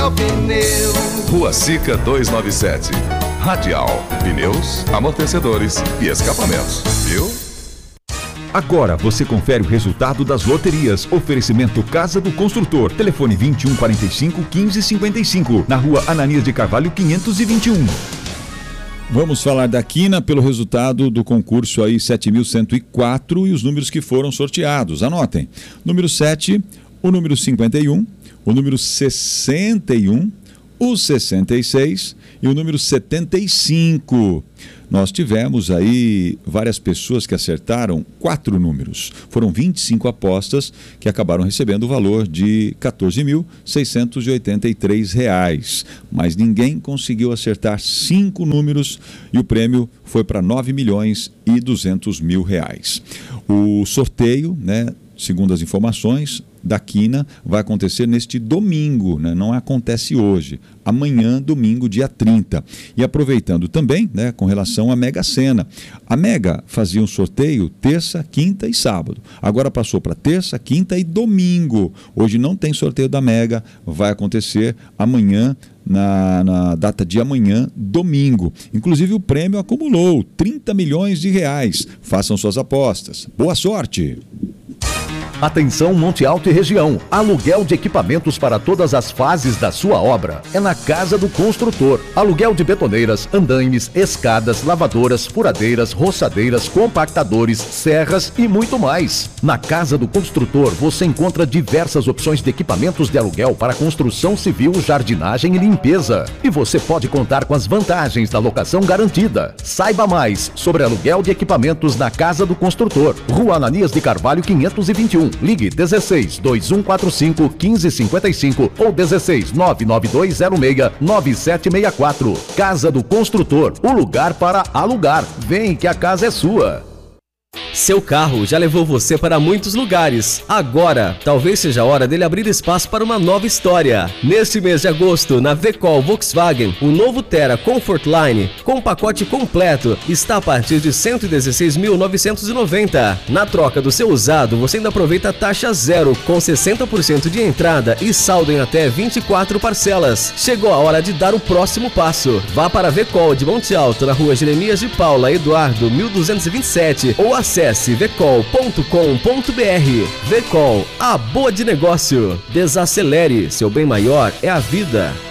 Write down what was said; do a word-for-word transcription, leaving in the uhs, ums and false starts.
Rua Sica duzentos e noventa e sete. Radial, pneus, amortecedores e escapamentos, viu? Agora você confere o resultado das loterias. Oferecimento Casa do Construtor. Telefone vinte e um, quarenta e cinco, quinze, cinquenta e cinco. Na rua Ananias de Carvalho, quinhentos e vinte e um. Vamos falar da Quina pelo resultado do concurso aí sete mil cento e quatro e os números que foram sorteados. Anotem. Número sete, o número cinquenta e um, o número sessenta e um, o sessenta e seis e o número setenta e cinco. Nós tivemos aí várias pessoas que acertaram quatro números. Foram vinte e cinco apostas que acabaram recebendo o valor de quatorze mil seiscentos e oitenta e três reais. Mas ninguém conseguiu acertar cinco números e o prêmio foi para nove milhões e duzentos mil reais. O sorteio, né, segundo as informações da Quina, vai acontecer neste domingo, né? Não acontece hoje, amanhã, domingo, dia trinta. E aproveitando também, né, com relação à Mega Sena. A Mega fazia um sorteio terça, quinta e sábado. Agora passou para terça, quinta e domingo. Hoje não tem sorteio da Mega, vai acontecer amanhã, na, na data de amanhã, domingo. Inclusive o prêmio acumulou trinta milhões de reais. Façam suas apostas. Boa sorte! Atenção Monte Alto e região, aluguel de equipamentos para todas as fases da sua obra. É na Casa do Construtor. Aluguel de betoneiras, andaimes, escadas, lavadoras, furadeiras, roçadeiras, compactadores, serras e muito mais. Na Casa do Construtor você encontra diversas opções de equipamentos de aluguel para construção civil, jardinagem e limpeza. E você pode contar com as vantagens da locação garantida. Saiba mais sobre aluguel de equipamentos na Casa do Construtor. Rua Ananias de Carvalho, quinhentos e vinte e um. Ligue dezesseis, dois um quatro cinco, quinze cinquenta e cinco ou dezesseis, nove nove dois zero seis, nove sete seis quatro. Casa do Construtor, o lugar para alugar. Vem que a casa é sua. Seu carro já levou você para muitos lugares. Agora, talvez seja a hora dele abrir espaço para uma nova história. Neste mês de agosto, na Vecol Volkswagen, o novo Terra Comfortline, com pacote completo, está a partir de cento e dezesseis mil novecentos e noventa. Na troca do seu usado, você ainda aproveita a taxa zero, com sessenta por cento de entrada e saldo em até vinte e quatro parcelas. Chegou a hora de dar o próximo passo. Vá para a Vecol de Monte Alto, na rua Jeremias de Paula Eduardo, mil duzentos e vinte e sete, ou acesse vecol ponto com ponto br. Vecol, a boa de negócio. Desacelere, seu bem maior é a vida.